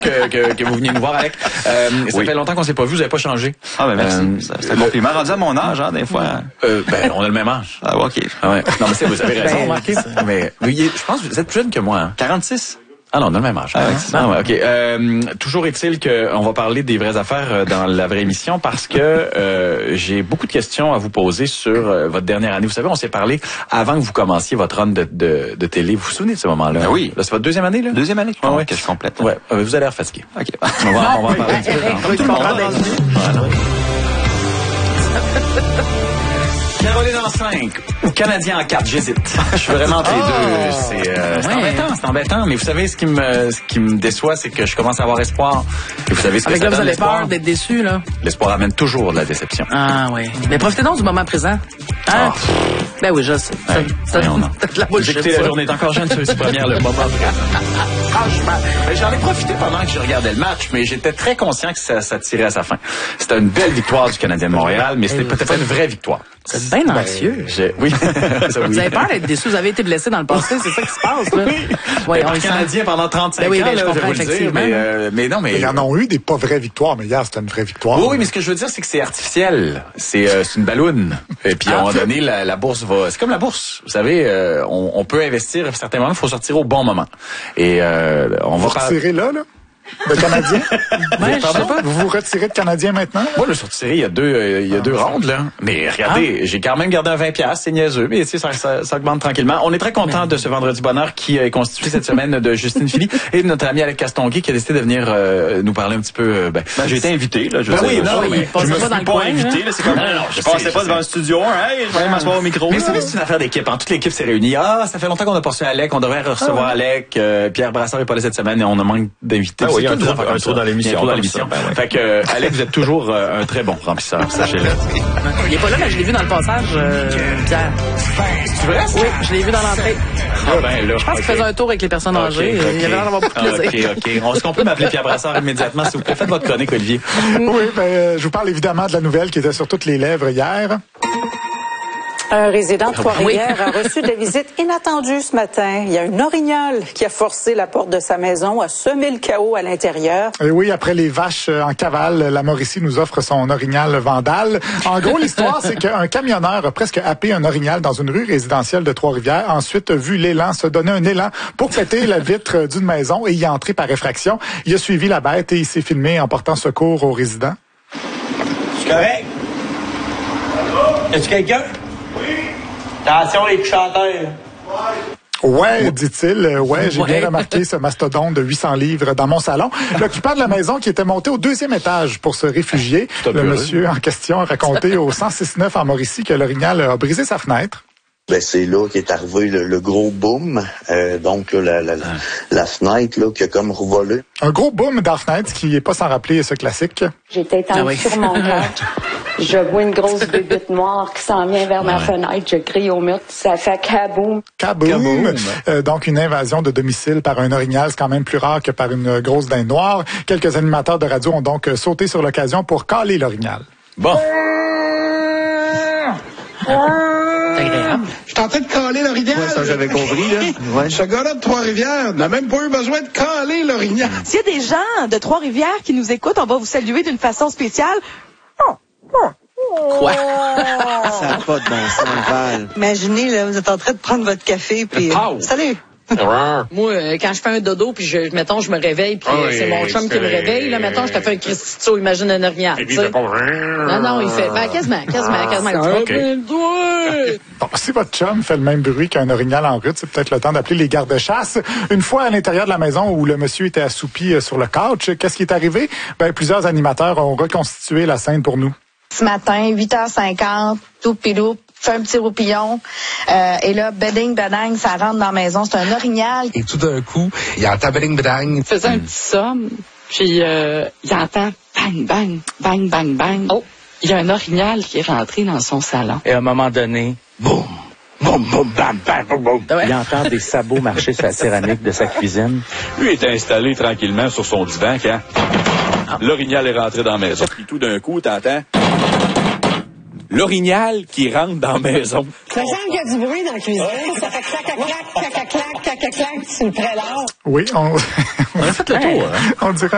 que vous veniez nous voir, Alec. Ça fait longtemps qu'on s'est pas vu, vous avez pas changé. Ah ben merci. C'est un compliment. Rendu à mon âge, hein, des fois. On a le même âge. Ah ok. Ah ouais. Non mais vous avez raison, remarqué. Mais je pense que vous êtes plus jeune que moi. Hein. 46. Ah non, on a le même âge. OK. Toujours est-il qu'on va parler des vraies affaires dans la vraie émission parce que j'ai beaucoup de questions à vous poser sur votre dernière année. Vous savez, on s'est parlé avant que vous commenciez votre run de télé. Vous vous souvenez de ce moment-là? Ben oui. Là, c'est votre deuxième année, là? Deuxième année que je complète. Ouais. Vous allez l'air fatigué. OK. On va en parler un petit peu. Caroline en 5 ou Canadien en 4, j'hésite. Je suis vraiment entre les deux. C'est embêtant. Mais vous savez, ce qui me déçoit, c'est que je commence à avoir espoir. Et vous savez ce que ça donne, vous avez peur d'être déçu, là? L'espoir amène toujours de la déception. Ah oui. Mais profitez donc du moment présent. Hein? Ben oui, je sais. C'est de la bullshit. Écoutez, la journée est encore jeune, c'est première le moment présent. Franchement, j'en ai profité pendant que je regardais le match, mais j'étais très conscient que ça tirait à sa fin. C'était une belle victoire du Canadien de Montréal, mais c'était peut-être pas une vraie victoire. C'est bien anxieux. Oui. Vous avez peur d'être déçu. Vous avez été blessé dans le passé. C'est ça qui se passe, là. Oui. On est Canadien pendant 35 ans, je là, comprends, je vais vous le dire. Mais non, mais... Ils en ont eu des pas vraies victoires, mais hier, c'était une vraie victoire. Oui, mais ce que je veux dire, c'est que c'est artificiel. C'est une balloune. Et puis, à un moment donné, la bourse va... C'est comme la bourse. Vous savez, on peut investir à certains moments, il faut sortir au bon moment. Et on va retirer là? Le Canadien? Vous vous retirez de Canadien maintenant? Moi, le sortiré, il y a deux rondes, là. Mais regardez, j'ai quand même gardé un 20$, c'est niaiseux, mais tu sais, ça augmente tranquillement. On est très content de ce vendredi bonheur qui est constitué cette semaine de Justine Philly et de notre ami Alec Castonguay qui a décidé de venir nous parler un petit peu. J'ai été invité, là. Je me suis pas invité, là. C'est comme, je passais pas devant le studio, je vais m'asseoir au micro. Mais c'est une affaire d'équipe. Toute l'équipe s'est réunie. Ça fait longtemps qu'on a pas reçu Alec. On devrait recevoir Alec. Pierre Brassard est pas là cette semaine et on a manque d'invités. Il y a un trou dans l'émission. Fait que, Alec, vous êtes toujours un très bon remplisseur, sachez-le. Il est pas là, mais je l'ai vu dans le passage, Pierre. C'est vrai? Oui, je l'ai vu dans l'entrée. Je pense qu'il faisait un tour avec les personnes âgées. Il y avait l'air d'avoir beaucoup de plaisir. OK. Est-ce qu'on peut m'appeler Pierre Brassard immédiatement, s'il vous plaît? Faites votre chronique, Olivier. Oui, je vous parle évidemment de la nouvelle qui était sur toutes les lèvres hier. Un résident de Trois-Rivières a reçu des visites inattendues ce matin. Il y a un orignal qui a forcé la porte de sa maison, a semé le chaos à l'intérieur. Et oui, après les vaches en cavale, la Mauricie nous offre son orignal vandale. En gros, l'histoire, c'est qu'un camionneur a presque happé un orignal dans une rue résidentielle de Trois-Rivières. Ensuite, a vu l'élan se donner un élan pour péter la vitre d'une maison et y entrer par effraction. Il a suivi la bête et il s'est filmé en portant secours aux résidents. C'est correct? Est-ce quelqu'un? Attention les chanteurs. Ouais, dit-il. J'ai bien remarqué ce mastodonte de 800 livres dans mon salon. L'occupant de la maison qui était monté au 2e étage pour se réfugier. Le monsieur en question a raconté au 106.9 en Mauricie que l'orignal a brisé sa fenêtre. C'est là qu'est arrivé le gros boom. Donc là, la fenêtre là, qui a comme revolé. Un gros boom dans la fenêtre qui est pas sans rappeler ce classique. J'étais étendue sur mon cœur. Je vois une grosse bébite noire qui s'en vient vers ma fenêtre. Je crie au mur. Ça fait kaboum. Kaboum. Donc, une invasion de domicile par un orignal, c'est quand même plus rare que par une grosse dinde noire. Quelques animateurs de radio ont donc sauté sur l'occasion pour caler l'orignal. Bon. Je suis en train de caler l'orignal. Ouais, ça, j'avais compris, là. Ouais. Ce gars-là de Trois-Rivières n'a même pas eu besoin de caler l'orignal. S'il y a des gens de Trois-Rivières qui nous écoutent, on va vous saluer d'une façon spéciale. Quoi? Ça n'a pas de bon sens, Val. Imaginez, là, vous êtes en train de prendre votre café, puis salut! Moi, quand je fais un dodo, puis mettons, je me réveille, puis c'est mon chum qui me réveille, là, mettons, je te fais un Christito, imagine un orignal, tu sais. Non, il fait, quasiment. Okay. Bon, si votre chum fait le même bruit qu'un orignal en route, c'est peut-être le temps d'appeler les gardes-chasse. Une fois à l'intérieur de la maison où le monsieur était assoupi sur le couch, qu'est-ce qui est arrivé? Plusieurs animateurs ont reconstitué la scène pour nous. Ce matin, 8h50, tout pilou, fait un petit roupillon. Et là, beding, bedang, ça rentre dans la maison. C'est un orignal. Et tout d'un coup, il entend beding, bedang. Il faisait un petit somme, puis il entend bang, bang, bang, bang, bang. Oh, il y a un orignal qui est rentré dans son salon. Et à un moment donné, boum, boum, boum, bam, bam, boum, boum. Il entend des sabots marcher sur la céramique de sa cuisine. Lui est installé tranquillement sur son divan quand l'orignal est rentré dans la maison. Puis tout d'un coup, t'entends l'orignal qui rentre dans la maison. Ça semble qu'il y a du bruit dans la cuisine. Ça fait clac, clac, clac, clac, clac, clac, clac, clac, sur le prélat. Oui, on a fait le tour. On dirait